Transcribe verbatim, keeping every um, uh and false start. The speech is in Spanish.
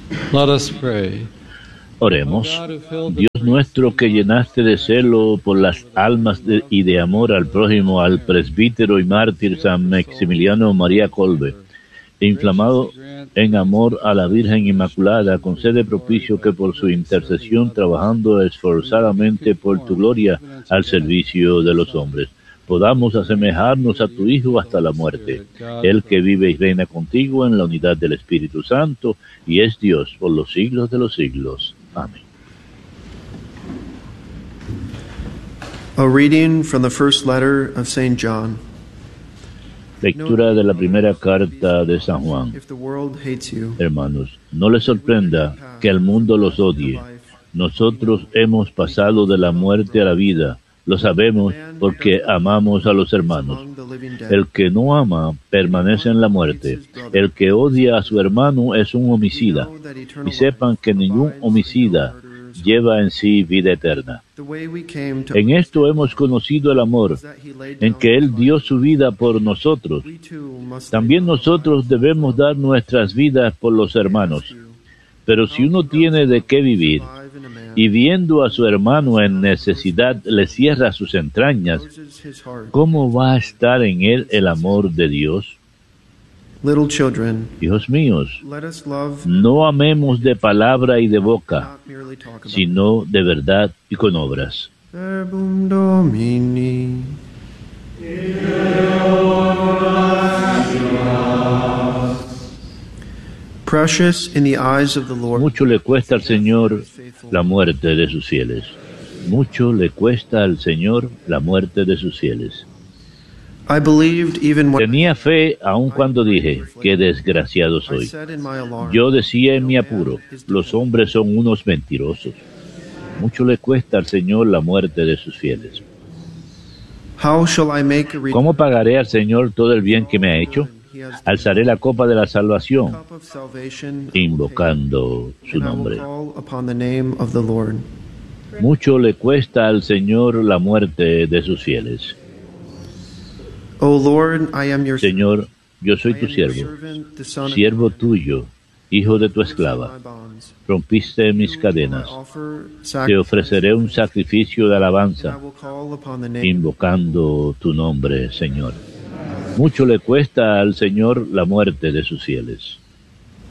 Let us pray. Oremos. Dios nuestro, que llenaste de celo por las almas de, y de amor al prójimo al presbítero y mártir San Maximiliano María Kolbe, inflamado en amor a la Virgen Inmaculada, concede propicio que por su intercesión, trabajando esforzadamente por tu gloria al servicio de los hombres, podamos asemejarnos a tu Hijo hasta la muerte, el que vive y reina contigo en la unidad del Espíritu Santo, y es Dios por los siglos de los siglos. Amén. A reading from the first letter of Saint John. Lectura de la primera carta de San Juan. Hermanos, no les sorprenda que el mundo los odie. Nosotros hemos pasado de la muerte a la vida. Lo sabemos porque amamos a los hermanos. El que no ama permanece en la muerte. El que odia a su hermano es un homicida. Y sepan que ningún homicida lleva en sí vida eterna. En esto hemos conocido el amor, en que Él dio su vida por nosotros. También nosotros debemos dar nuestras vidas por los hermanos. Pero si uno tiene de qué vivir, y viendo a su hermano en necesidad le cierra sus entrañas, ¿cómo va a estar en él el amor de Dios? Hijos míos, no amemos de palabra y de boca, sino de verdad y con obras. Mucho le cuesta al Señor la muerte de sus fieles. Mucho le cuesta al Señor la muerte de sus fieles. Tenía fe aun cuando dije, qué desgraciado soy. Yo decía en mi apuro, los hombres son unos mentirosos. Mucho le cuesta al Señor la muerte de sus fieles. ¿Cómo pagaré al Señor todo el bien que me ha hecho? Alzaré la copa de la salvación, invocando su nombre. Mucho le cuesta al Señor la muerte de sus fieles. Señor, yo soy tu siervo, siervo tuyo, hijo de tu esclava. Rompiste mis cadenas. Te ofreceré un sacrificio de alabanza, invocando tu nombre, Señor. Mucho le cuesta al Señor la muerte de sus fieles.